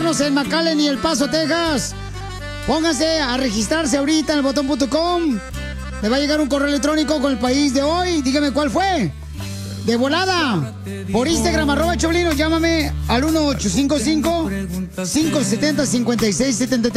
paisanos en McAllen y El Paso, Texas. Pónganse a registrarse ahorita en elbotón.com. Le va a llegar un correo electrónico con el país de hoy. Dígame cuál fue. De volada. Por Instagram, @Choplin, llámame al 1855-570-5673.